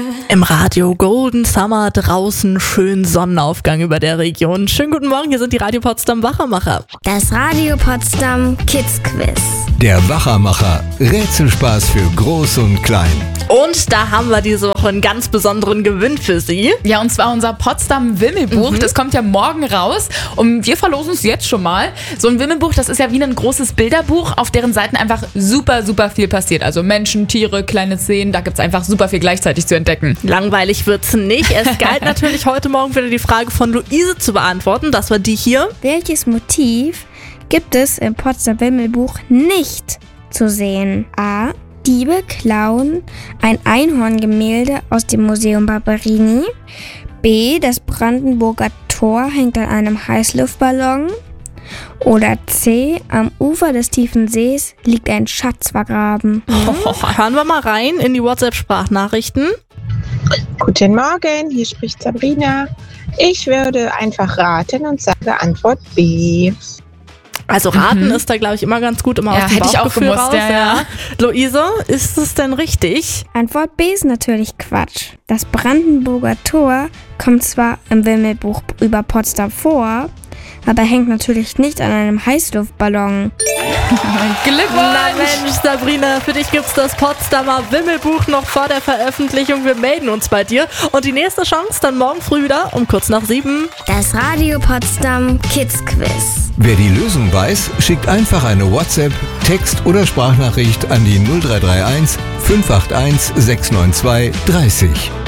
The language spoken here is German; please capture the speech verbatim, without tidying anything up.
Im Radio Golden Summer, draußen schön Sonnenaufgang über der Region. Schönen guten Morgen, hier sind die Radio Potsdam Wachermacher. Das Radio Potsdam Kids Quiz. Der Wachermacher, Rätselspaß für Groß und Klein. Und da haben wir diese Woche einen ganz besonderen Gewinn für Sie. Ja, und zwar unser Potsdam-Wimmelbuch. Mhm. Das kommt ja morgen raus und wir verlosen es jetzt schon mal. So ein Wimmelbuch, das ist ja wie ein großes Bilderbuch, auf deren Seiten einfach super, super viel passiert. Also Menschen, Tiere, kleine Szenen, da gibt es einfach super viel gleichzeitig zu entdecken. Langweilig wird's nicht. Es galt natürlich heute Morgen wieder die Frage von Luise zu beantworten. Das war die hier. Welches Motiv gibt es im Potsdam-Wimmelbuch nicht zu sehen? A. Diebe klauen ein Einhorngemälde aus dem Museum Barberini. B. Das Brandenburger Tor hängt an einem Heißluftballon. Oder C. Am Ufer des tiefen Sees liegt ein Schatz vergraben. Mhm. Hören wir mal rein in die WhatsApp-Sprachnachrichten. Guten Morgen, hier spricht Sabrina. Ich würde einfach raten und sage Antwort B. Also raten Mhm. ist da, glaube ich, immer ganz gut, immer Ja, aus dem hätte ich auch Bauchgefühl gewusst, raus. ja, ja. Luise, ist es denn richtig? Antwort B ist natürlich Quatsch. Das Brandenburger Tor kommt zwar im Wimmelbuch über Potsdam vor, aber hängt natürlich nicht an einem Heißluftballon. Glückwunsch! Na Mensch, Sabrina, für dich gibt's das Potsdamer Wimmelbuch noch vor der Veröffentlichung. Wir melden uns bei dir. Und die nächste Chance dann morgen früh wieder um kurz nach sieben. Das Radio Potsdam Kids Quiz. Wer die Lösung weiß, schickt einfach eine WhatsApp, Text- oder Sprachnachricht an die null drei drei eins fünf acht eins sechs neun zwei dreißig.